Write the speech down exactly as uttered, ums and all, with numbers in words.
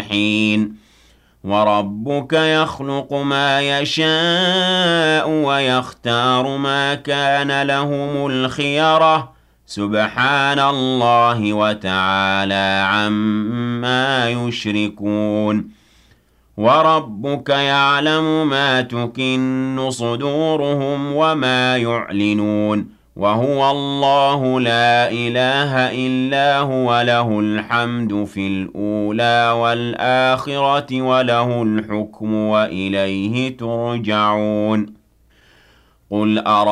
حين وربك يخلق ما يشاء ويختار ما كان لهم الخيرة سبحان الله وتعالى عما يشركون وربك يعلم ما تكن صدورهم وما يعلنون وهو الله لا إله إلا هو له الحمد في الأولى والآخرة وله الحكم وإليه ترجعون قل أرى